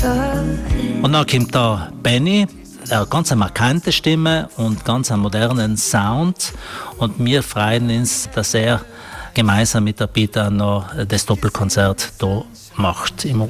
Und dann kommt da Benny, eine ganz markante Stimme und ganz einen modernen Sound. Und wir freuen uns, dass er gemeinsam mit der Peter noch das Doppelkonzert da macht im